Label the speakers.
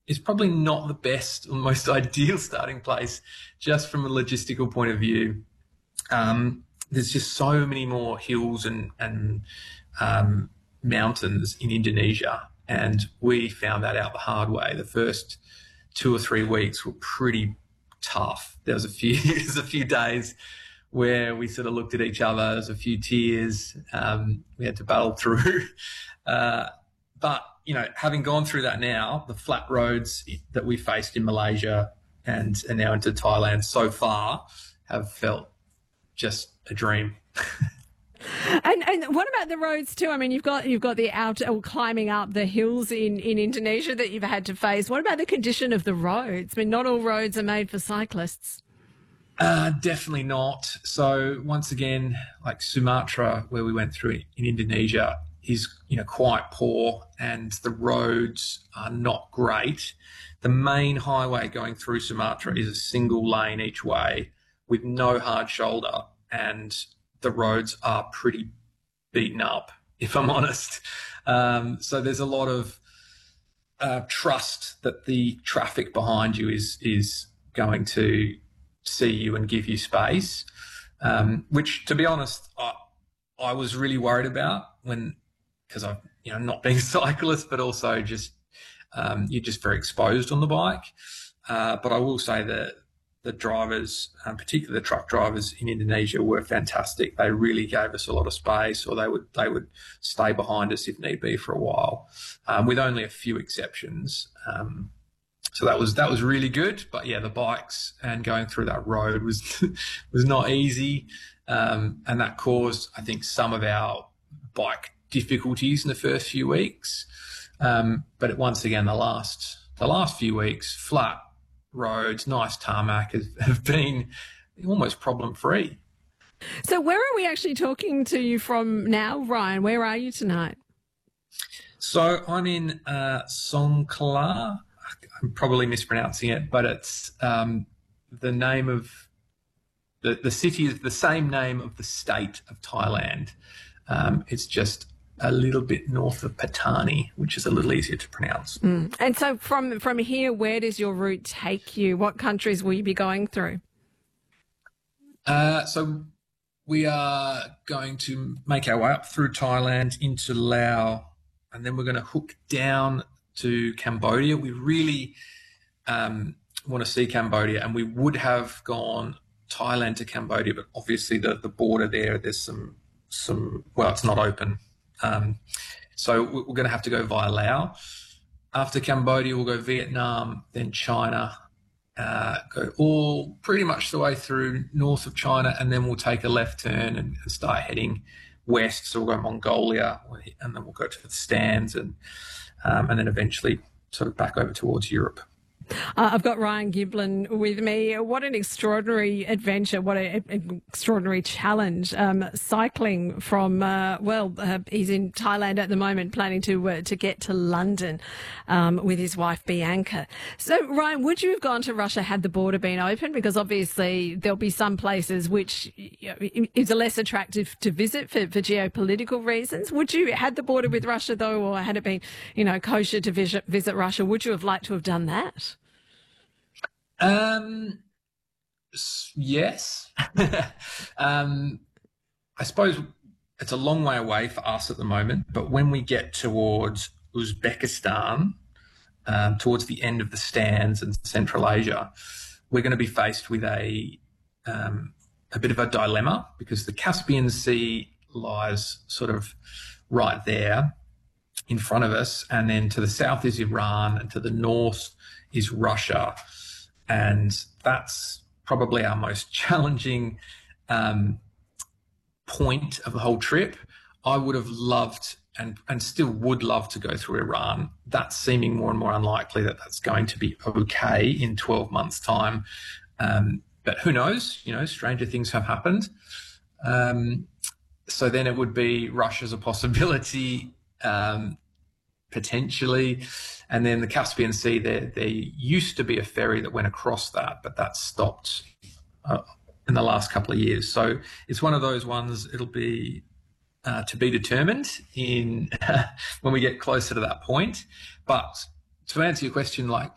Speaker 1: is probably not the best or most ideal starting place, just from a logistical point of view. There's just so many more hills and mountains in Indonesia, and we found that out the hard way. The first 2 or 3 weeks were pretty tough. There was a few days where we sort of looked at each other. There's a few tears. We had to battle through. But, having gone through that now, the flat roads that we faced in Malaysia and now into Thailand so far have felt just a dream.
Speaker 2: And what about the roads too? I mean, you've got the climbing up the hills in Indonesia that you've had to face. What about the condition of the roads? I mean, not all roads are made for cyclists.
Speaker 1: Definitely not. So once again, like Sumatra, where we went through in Indonesia, is quite poor, and the roads are not great. The main highway going through Sumatra is a single lane each way with no hard shoulder, and the roads are pretty beaten up, if I'm honest. So there's a lot of trust that the traffic behind you is going to see you and give you space, which, to be honest, I was really worried about because I've not being a cyclist, but also just you're just very exposed on the bike. But I will say that the drivers, particularly the truck drivers in Indonesia, were fantastic. They really gave us a lot of space, or they would stay behind us if need be for a while, with only a few exceptions. So that was really good. But yeah, the bikes and going through that road was not easy, and that caused, I think, some of our bike difficulties in the first few weeks. But once again, the last few weeks, flat roads, nice tarmac, have been almost problem-free.
Speaker 2: So where are we actually talking to you from now, Ryan? Where are you tonight?
Speaker 1: So I'm in Songkhla. I'm probably mispronouncing it, but it's the name of the city is the same name of the state of Thailand. It's just a little bit north of Pattani, which is a little easier to pronounce.
Speaker 2: And so from here, where does your route take you? What countries will you be going through?
Speaker 1: So we are going to make our way up through Thailand into Laos, and then we're going to hook down to Cambodia. We really want to see Cambodia, and we would have gone Thailand to Cambodia, but obviously the border there's some well, it's not open. So we're going to have to go via Laos. After Cambodia, we'll go Vietnam, then China, go all pretty much the way through north of China, and then we'll take a left turn and start heading west. So we'll go Mongolia, and then we'll go to the Stans, and then eventually sort of back over towards Europe.
Speaker 2: I've got Ryan Giblin with me. What an extraordinary adventure. What an extraordinary challenge. Cycling from, he's in Thailand at the moment, planning to get to London with his wife, Bianca. So, Ryan, would you have gone to Russia had the border been open? Because obviously there'll be some places which is less attractive to visit for geopolitical reasons. Would you, had the border with Russia though, or had it been, kosher to visit Russia, would you have liked to have done that?
Speaker 1: Yes. I suppose it's a long way away for us at the moment, but when we get towards Uzbekistan, towards the end of the Stans and Central Asia, we're going to be faced with a bit of a dilemma, because the Caspian Sea lies sort of right there in front of us, and then to the south is Iran, and to the north is Russia. And that's probably our most challenging point of the whole trip. I would have loved and still would love to go through Iran. That's seeming more and more unlikely that that's going to be okay in 12 months' time. But who knows? Stranger things have happened. So then it would be Russia's a possibility, potentially. And then the Caspian Sea, there used to be a ferry that went across that, but that stopped in the last couple of years. So it's one of those ones, it'll be to be determined in when we get closer to that point. But to answer your question,